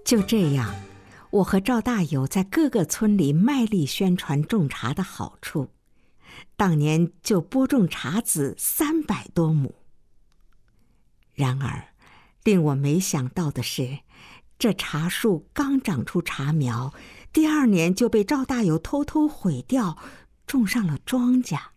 就这样，我和赵大友在各个村里卖力宣传种茶的好处，当年就播种茶籽300多亩。然而，令我没想到的是，这茶树刚长出茶苗，第2年就被赵大友偷偷毁掉，种上了庄稼。